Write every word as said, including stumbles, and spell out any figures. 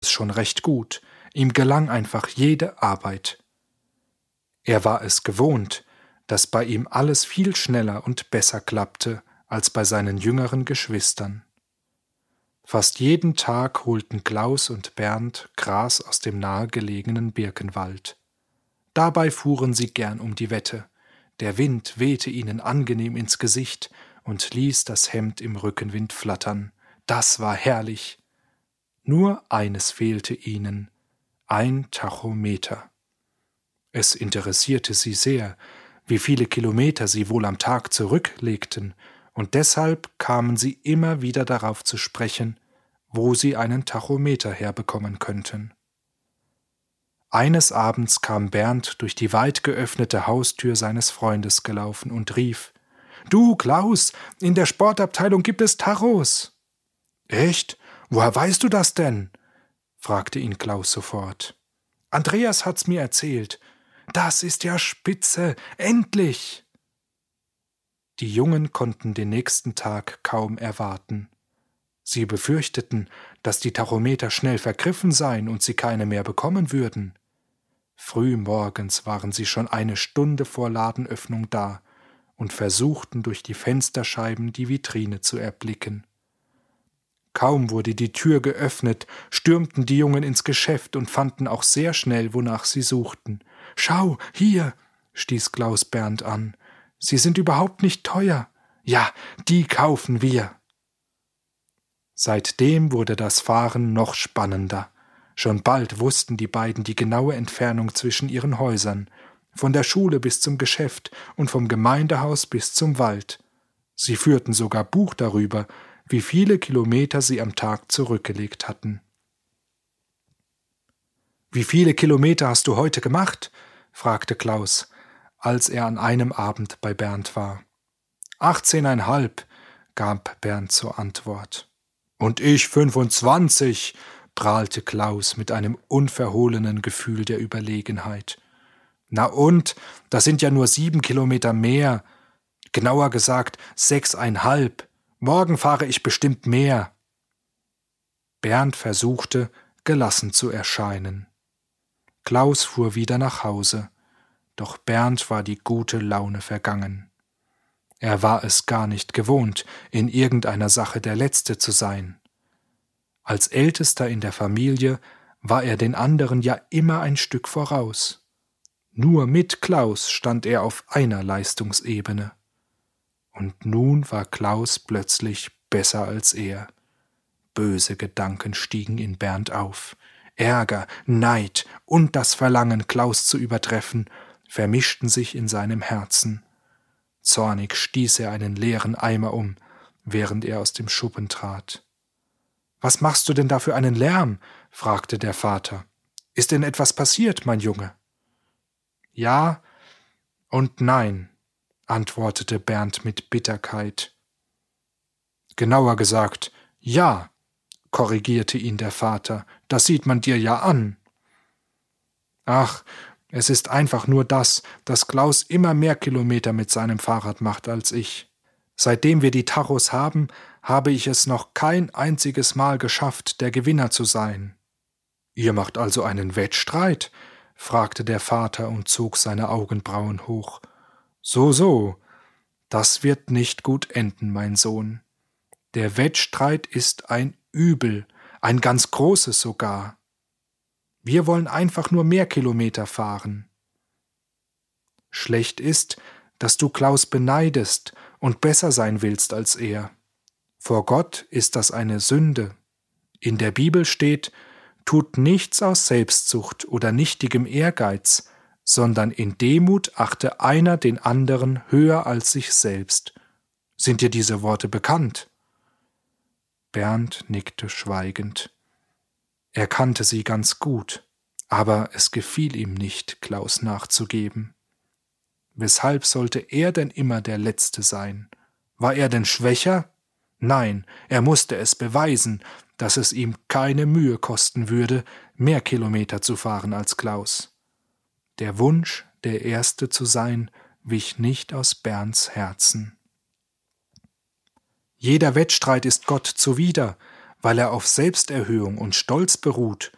es schon recht gut. Ihm gelang einfach jede Arbeit. Er war es gewohnt, dass bei ihm alles viel schneller und besser klappte als bei seinen jüngeren Geschwistern. Fast jeden Tag holten Klaus und Bernd Gras aus dem nahegelegenen Birkenwald. Dabei fuhren sie gern um die Wette. Der Wind wehte ihnen angenehm ins Gesicht und ließ das Hemd im Rückenwind flattern. Das war herrlich. Nur eines fehlte ihnen: ein Tachometer. Es interessierte sie sehr, wie viele Kilometer sie wohl am Tag zurücklegten, und deshalb kamen sie immer wieder darauf zu sprechen, wo sie einen Tachometer herbekommen könnten. Eines Abends kam Bernd durch die weit geöffnete Haustür seines Freundes gelaufen und rief: »Du, Klaus, in der Sportabteilung gibt es Tachos!« »Echt? Woher weißt du das denn?« fragte ihn Klaus sofort. »Andreas hat's mir erzählt. Das ist ja spitze! Endlich!« Die Jungen konnten den nächsten Tag kaum erwarten. Sie befürchteten, dass die Tachometer schnell vergriffen seien und sie keine mehr bekommen würden. Früh morgens waren sie schon eine Stunde vor Ladenöffnung da und versuchten durch die Fensterscheiben die Vitrine zu erblicken. Kaum wurde die Tür geöffnet, stürmten die Jungen ins Geschäft und fanden auch sehr schnell, wonach sie suchten. »Schau, hier«, stieß Klaus Bernd an, »sie sind überhaupt nicht teuer. Ja, die kaufen wir.« Seitdem wurde das Fahren noch spannender. Schon bald wussten die beiden die genaue Entfernung zwischen ihren Häusern, von der Schule bis zum Geschäft und vom Gemeindehaus bis zum Wald. Sie führten sogar Buch darüber, wie viele Kilometer sie am Tag zurückgelegt hatten. »Wie viele Kilometer hast du heute gemacht?« fragte Klaus, als er an einem Abend bei Bernd war. »Achtzehneinhalb«, gab Bernd zur Antwort. »Und ich fünfundzwanzig«, prahlte Klaus mit einem unverhohlenen Gefühl der Überlegenheit. »Na und, das sind ja nur sieben Kilometer mehr. Genauer gesagt sechseinhalb. Morgen fahre ich bestimmt mehr.« Bernd versuchte, gelassen zu erscheinen. Klaus fuhr wieder nach Hause, doch Bernd war die gute Laune vergangen. Er war es gar nicht gewohnt, in irgendeiner Sache der Letzte zu sein. Als Ältester in der Familie war er den anderen ja immer ein Stück voraus. Nur mit Klaus stand er auf einer Leistungsebene. Und nun war Klaus plötzlich besser als er. Böse Gedanken stiegen in Bernd auf. Ärger, Neid und das Verlangen, Klaus zu übertreffen, vermischten sich in seinem Herzen. Zornig stieß er einen leeren Eimer um, während er aus dem Schuppen trat. »Was machst du denn da für einen Lärm?« fragte der Vater. »Ist denn etwas passiert, mein Junge?« »Ja und nein«, antwortete Bernd mit Bitterkeit. »Genauer gesagt, ja«, korrigierte ihn der Vater, »das sieht man dir ja an.« »Ach, es ist einfach nur das, dass Klaus immer mehr Kilometer mit seinem Fahrrad macht als ich. Seitdem wir die Tachos haben, habe ich es noch kein einziges Mal geschafft, der Gewinner zu sein.« »Ihr macht also einen Wettstreit?« fragte der Vater und zog seine Augenbrauen hoch. »So, so, das wird nicht gut enden, mein Sohn. Der Wettstreit ist ein Übel, ein ganz großes sogar. Wir wollen einfach nur mehr Kilometer fahren. Schlecht ist, dass du Klaus beneidest und besser sein willst als er. Vor Gott ist das eine Sünde. In der Bibel steht, tut nichts aus Selbstsucht oder nichtigem Ehrgeiz, sondern in Demut achte einer den anderen höher als sich selbst. Sind dir diese Worte bekannt?« Bernd nickte schweigend. Er kannte sie ganz gut, aber es gefiel ihm nicht, Klaus nachzugeben. Weshalb sollte er denn immer der Letzte sein? War er denn schwächer? Nein, er musste es beweisen, dass es ihm keine Mühe kosten würde, mehr Kilometer zu fahren als Klaus. Der Wunsch, der Erste zu sein, wich nicht aus Bernds Herzen. Jeder Wettstreit ist Gott zuwider, weil er auf Selbsterhöhung und Stolz beruht,